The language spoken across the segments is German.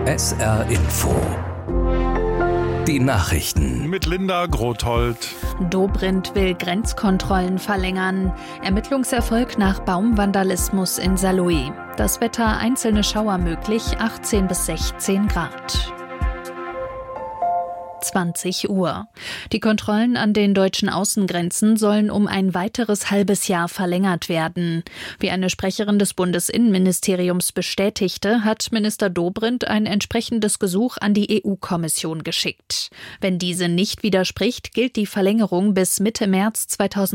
SR Info. Die Nachrichten. Mit Linda Grothold. Dobrindt will Grenzkontrollen verlängern. Ermittlungserfolg nach Baumvandalismus in Saarlouis. Das Wetter, einzelne Schauer möglich, 18 bis 16 Grad. 20 Uhr. Die Kontrollen an den deutschen Außengrenzen sollen um ein weiteres halbes Jahr verlängert werden. Wie eine Sprecherin des Bundesinnenministeriums bestätigte, hat Minister Dobrindt ein entsprechendes Gesuch an die EU-Kommission geschickt. Wenn diese nicht widerspricht, gilt die Verlängerung bis Mitte März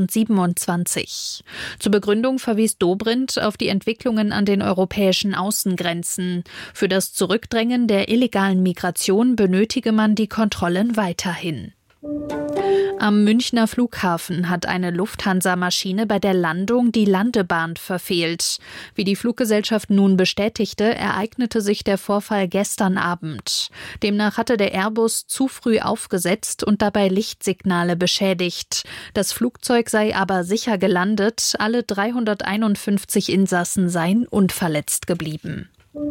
2027. Zur Begründung verwies Dobrindt auf die Entwicklungen an den europäischen Außengrenzen. Für das Zurückdrängen der illegalen Migration benötige man die Kontrollen weiterhin. Am Münchner Flughafen hat eine Lufthansa-Maschine bei der Landung die Landebahn verfehlt. Wie die Fluggesellschaft nun bestätigte, ereignete sich der Vorfall gestern Abend. Demnach hatte der Airbus zu früh aufgesetzt und dabei Lichtsignale beschädigt. Das Flugzeug sei aber sicher gelandet, alle 351 Insassen seien unverletzt geblieben.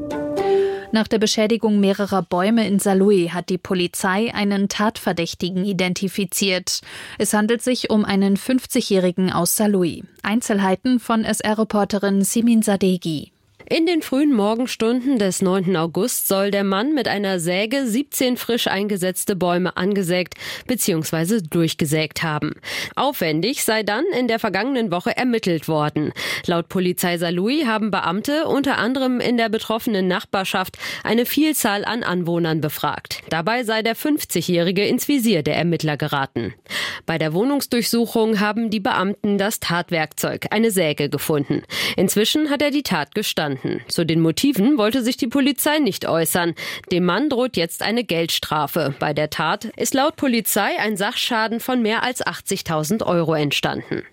Nach der Beschädigung mehrerer Bäume in Saarlouis hat die Polizei einen Tatverdächtigen identifiziert. Es handelt sich um einen 50-Jährigen aus Saarlouis. Einzelheiten von SR-Reporterin Simin Sadeghi. In den frühen Morgenstunden des 9. August soll der Mann mit einer Säge 17 frisch eingesetzte Bäume angesägt bzw. durchgesägt haben. Aufwendig sei dann in der vergangenen Woche ermittelt worden. Laut Polizei Saarlouis haben Beamte unter anderem in der betroffenen Nachbarschaft eine Vielzahl an Anwohnern befragt. Dabei sei der 50-Jährige ins Visier der Ermittler geraten. Bei der Wohnungsdurchsuchung haben die Beamten das Tatwerkzeug, eine Säge, gefunden. Inzwischen hat er die Tat gestanden. Zu den Motiven wollte sich die Polizei nicht äußern. Dem Mann droht jetzt eine Geldstrafe. Bei der Tat ist laut Polizei ein Sachschaden von mehr als 80.000 Euro entstanden.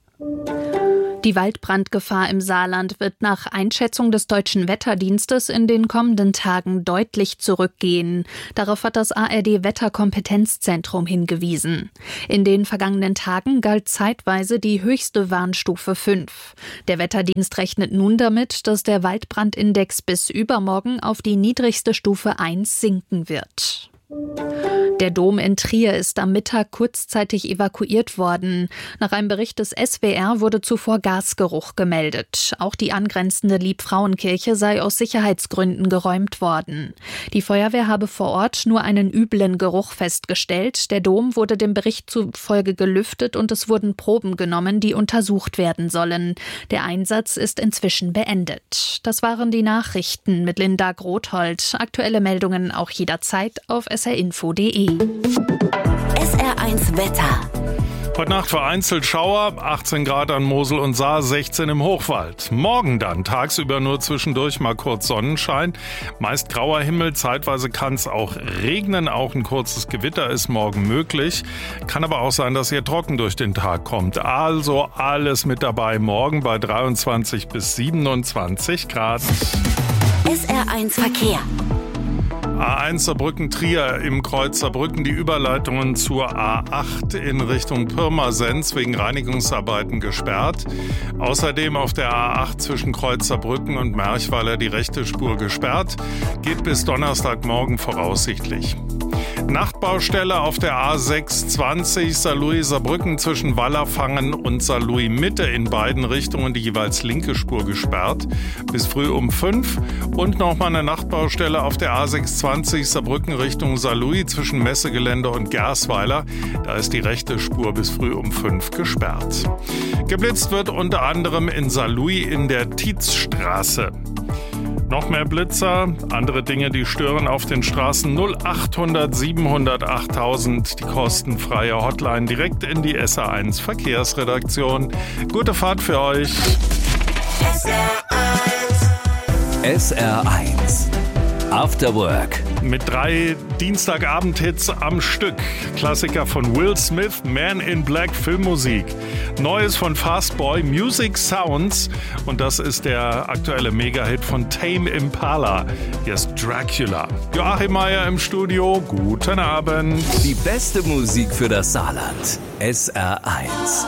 Die Waldbrandgefahr im Saarland wird nach Einschätzung des Deutschen Wetterdienstes in den kommenden Tagen deutlich zurückgehen. Darauf hat das ARD-Wetterkompetenzzentrum hingewiesen. In den vergangenen Tagen galt zeitweise die höchste Warnstufe 5. Der Wetterdienst rechnet nun damit, dass der Waldbrandindex bis übermorgen auf die niedrigste Stufe 1 sinken wird. Der Dom in Trier ist am Mittag kurzzeitig evakuiert worden. Nach einem Bericht des SWR wurde zuvor Gasgeruch gemeldet. Auch die angrenzende Liebfrauenkirche sei aus Sicherheitsgründen geräumt worden. Die Feuerwehr habe vor Ort nur einen üblen Geruch festgestellt. Der Dom wurde dem Bericht zufolge gelüftet und es wurden Proben genommen, die untersucht werden sollen. Der Einsatz ist inzwischen beendet. Das waren die Nachrichten mit Linda Grothold. Aktuelle Meldungen auch jederzeit auf srinfo.de. SR1 Wetter. Heute Nacht vereinzelt Schauer, 18 Grad an Mosel und Saar, 16 im Hochwald. Morgen dann tagsüber nur zwischendurch mal kurz Sonnenschein. Meist grauer Himmel, zeitweise kann es auch regnen. Auch ein kurzes Gewitter ist morgen möglich. Kann aber auch sein, dass ihr trocken durch den Tag kommt. Also alles mit dabei morgen bei 23 bis 27 Grad. SR1 Verkehr. A1 Saarbrücken-Trier im Kreuz Saarbrücken die Überleitungen zur A8 in Richtung Pirmasens wegen Reinigungsarbeiten gesperrt. Außerdem auf der A8 zwischen Kreuz Saarbrücken und Merchweiler die rechte Spur gesperrt. Geht bis Donnerstagmorgen voraussichtlich. Nachtbaustelle auf der A620 Saarlouis-Saarbrücken zwischen Wallerfangen und Saarlouis-Mitte in beiden Richtungen die jeweils linke Spur gesperrt bis früh um 5. Und nochmal eine Nachtbaustelle auf der A620 Saarbrücken Richtung Saarlouis zwischen Messegelände und Gersweiler. Da ist die rechte Spur bis früh um 5 gesperrt. Geblitzt wird unter anderem in Saarlouis in der Tietzstraße. Noch mehr Blitzer, andere Dinge, die stören auf den Straßen 0800 700 8000, die kostenfreie Hotline direkt in die SR1 Verkehrsredaktion. Gute Fahrt für euch. SR1 After Work. Mit 3 Dienstagabend-Hits am Stück. Klassiker von Will Smith, Man in Black, Filmmusik. Neues von Fastboy, Music Sounds. Und das ist der aktuelle Mega-Hit von Tame Impala. Hier ist Dracula. Joachim Meier im Studio. Guten Abend. Die beste Musik für das Saarland. SR1.